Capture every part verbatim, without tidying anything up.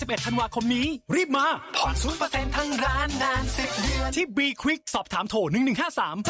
สิบเอ็ดธันวาคมนี้รีบมาผ่อน ศูนย์เปอร์เซ็นต์ ทั้งร้านนานสิบเดือนที่ B Quick สอบถามโทรหนึ่งหนึ่งห้าสาม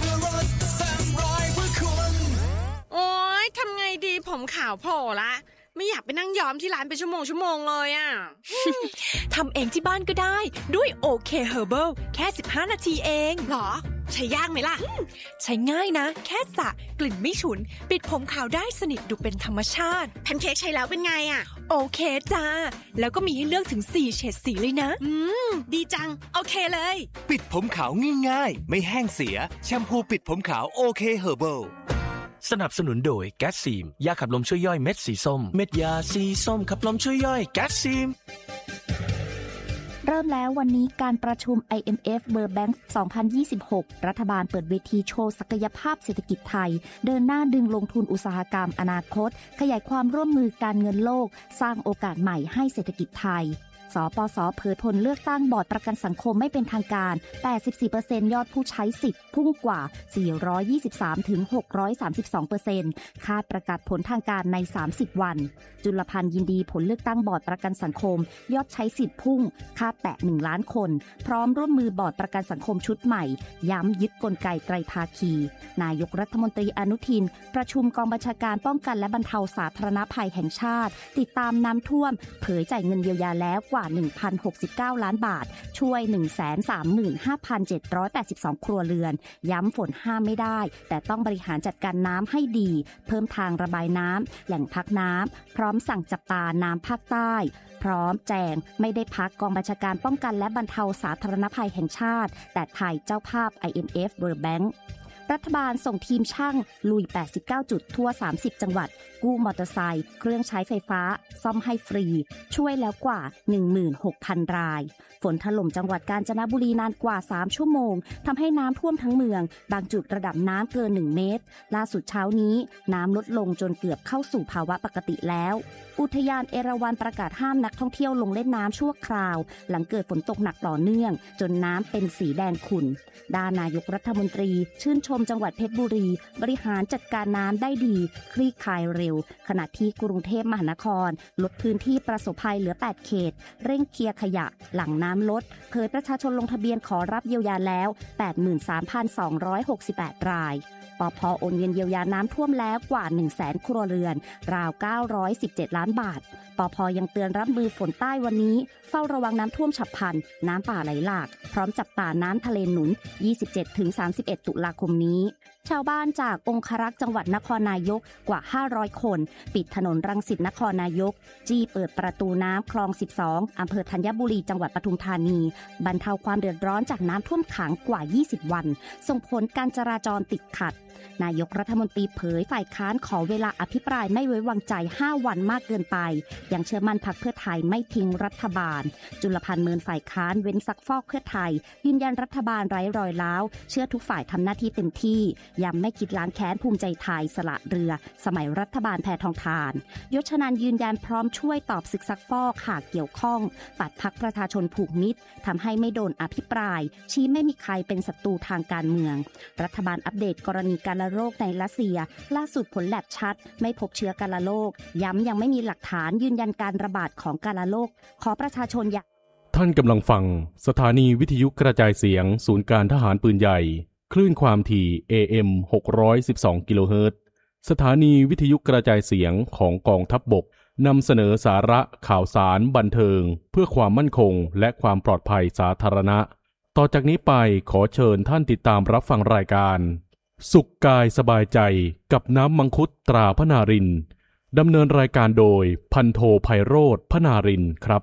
โอ๊ยทำไงดีผมขาวโผล่ละไม่อยากไปนั่งย้อมที่ร้านเป็นชั่วโมงชั่วโมงเลยอ่ะทำเองที่บ้านก็ได้ด้วย โอ เค Herbal แค่สิบห้านาทีเองหรอใช้ยากไหมล่ะใช้ง่ายนะแค่สระกลิ่นไม่ฉุนปิดผมขาวได้สนิทดูเป็นธรรมชาติแพนเค้กใช้แล้วเป็นไงอ่ะโอเคจ้าแล้วก็มีให้เลือกถึงสี่เฉดสีเลยนะอืมดีจังโอเคเลยปิดผมขาวง่ายๆไม่แห้งเสียแชมพูปิดผมขาวโอเค Herbal สนับสนุนโดยแก๊สซีมยาขับลมช่วยย่อยเม็ดสีส้มเม็ดยาสีส้มขับลมช่วยย่อยแก๊สซีมเริ่มแล้ววันนี้การประชุม ไอ เอ็ม เอฟ World Bank สองพันยี่สิบหกรัฐบาลเปิดเวทีโชว์ศักยภาพเศรษฐกิจไทยเดินหน้าดึงลงทุนอุตสาหกรรมอนาคตขยายความร่วมมือการเงินโลกสร้างโอกาสใหม่ให้เศรษฐกิจไทยสปส.เผยผลเลือกตั้งบอร์ดประกันสังคมไม่เป็นทางการ แปดสิบสี่เปอร์เซ็นต์ ยอดผู้ใช้สิทธิ์พุ่งกว่า สี่ร้อยยี่สิบสามถึงหกร้อยสามสิบสองเปอร์เซ็นต์ คาดประกาศผลทางการในสามสิบวันจุลพันธ์ยินดีผลเลือกตั้งบอร์ดประกันสังคมยอดใช้สิทธิ์พุ่งคาดแตะหนึ่งล้านคนพร้อมร่วมมือบอร์ดประกันสังคมชุดใหม่ย้ำยึดกลไกไตรภาคีนายกรัฐมนตรีอนุทินประชุมกองบัญชาการป้องกันและบรรเทาสาธารณภัยแห่งชาติติดตามน้ำท่วมเผยจ่ายเงินเยียวยาแล้วกว่า หนึ่งพันหกสิบเก้า ล้านบาทช่วย หนึ่งแสนสามหมื่นห้าพันเจ็ดร้อยแปดสิบสอง ครัวเรือนย้ำฝนห้ามไม่ได้แต่ต้องบริหารจัดการน้ำให้ดีเพิ่มทางระบายน้ำแหล่งพักน้ำพร้อมสั่งจับตาน้ำภาคใต้พร้อมแจงไม่ได้พักกองบัญชาการป้องกันและบรรเทาสาธารณภัยแห่งชาติแต่ไทยเจ้าภาพ ไอ เอ็ม เอฟ World Bankรัฐบาลส่งทีมช่างลุยแปดสิบเก้าจุดทั่วสามสิบจังหวัดกู้มอเตอร์ไซค์เครื่องใช้ไฟฟ้าซ่อมให้ฟรีช่วยแล้วกว่า หนึ่งหมื่นหกพัน รายฝนถล่มจังหวัดกาญจนบุรีนานกว่าสามชั่วโมงทำให้น้ำท่วมทั้งเมืองบางจุดระดับน้ำเกินหนึ่งเมตรล่าสุดเช้านี้น้ำลดลงจนเกือบเข้าสู่ภาวะปกติแล้วอุทยานเอราวัณประกาศห้ามนักท่องเที่ยวลงเล่นน้ำชั่วคราวหลังเกิดฝนตกหนักต่อเนื่องจนน้ำเป็นสีแดงขุ่นด้านนายกรัฐมนตรีชื่นชมจังหวัดเพชรบุรีบริหารจัดการน้ำได้ดีคลี่คลายเร็วขณะที่กรุงเทพมหานครลดพื้นที่ประสบภัยเหลือแปดเขตเร่งเคลียร์ขยะหลังน้ำลดเผยประชาชนลงทะเบียนขอรับเยียวยาแล้ว แปดหมื่นสามพันสองร้อยหกสิบแปด รายปภ.โอนเงินเยียวยาน้ำท่วมแล้วกว่า หนึ่งแสน ครัวเรือนราวเก้าร้อยสิบเจ็ดล้านบาทปภ.ยังเตือนรับมือฝนใต้วันนี้เฝ้าระวังน้ำท่วมฉับพลันน้ำป่าไหลหลากพร้อมจับตาน้ำทะเลหนุน ยี่สิบเจ็ดถึงสามสิบเอ็ด ตุลาคมนี้ชาวบ้านจากองครักษ์จังหวัดนครนายกกว่าห้าร้อยคนปิดถนนรังสิตนครนายกจี้เปิดประตูน้ำคลองสิบสองอำเภอธัญบุรีจังหวัดปทุมธานีบรรเทาความเดือดร้อนจากน้ำท่วมขังกว่ายี่สิบวันส่งผลการจราจรติดขัดนายกรัฐมนตรีเผยฝ่ายค้านขอเวลาอภิปรายไม่ไว้วางใจห้าวันมากเกินไปยังเชื่อมั่นพรรคเพื่อไทยไม่ทิ้งรัฐบาลจุลพันธ์เมินฝ่ายค้านเว้นซักฟอกเพื่อไทยยืนยันรัฐบาลไร้รอยร้าวเชื่อทุกฝ่ายทำหน้าที่เต็มที่ย้ำไม่คิดล้างแค้นภูมิใจไทยสละเรือสมัยรัฐบาลแพทองธารยศนันท์ยืนยันพร้อมช่วยตอบศึกซักฟอกหากเกี่ยวข้องปัดพรรคประชาชนผูกมิตรทำให้ไม่โดนอภิปรายชี้ไม่มีใครเป็นศัตรูทางการเมืองรัฐบาลอัปเดตกรณีการโรคในรัสเซียล่าสุดผลแลบชัดไม่พบเชื้อกาฬโรคย้ำยังไม่มีหลักฐานยืนยันการระบาดของกาฬโรคขอประชาชนอย่าท่านกำลังฟังสถานีวิทยุกระจายเสียงศูนย์การทหารปืนใหญ่คลื่นความถี่ เอ เอ็ม หกร้อยสิบสอง กิโลเฮิรตซ์สถานีวิทยุกระจายเสียงของกองทัพบกนำเสนอสาระข่าวสารบันเทิงเพื่อความมั่นคงและความปลอดภัยสาธารณะต่อจากนี้ไปขอเชิญท่านติดตามรับฟังรายการสุขกายสบายใจกับน้ำมังคุดตราพนารินดำเนินรายการโดยพันโทไพโรจน์พนารินครับ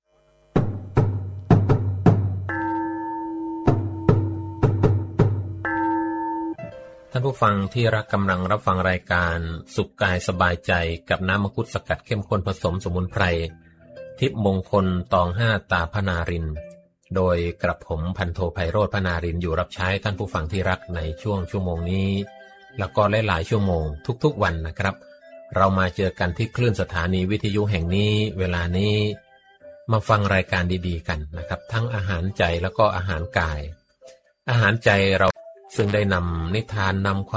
ท่านผู้ฟังที่รักกำลังรับฟังรายการสุขกายสบายใจกับน้ำมังคุดสกัดเข้มข้นผสมสมุนไพรทิพย์มงคลตองห้าตาพนารินโดยกระผมพันโทไพโรจน์พนารินอยู่รับใช้ท่านผู้ฟังที่รักในช่วงชั่วโมงนี้แล้วก็หลายๆชั่วโมงทุกๆวันนะครับเรามาเจอกันที่คลื่นสถานีวิทยุแห่งนี้เวลานี้มาฟังรายการดีๆกันนะครับทั้งอาหารใจแล้วก็อาหารกายอาหารใจเราซึ่งได้นำนิทานนำความ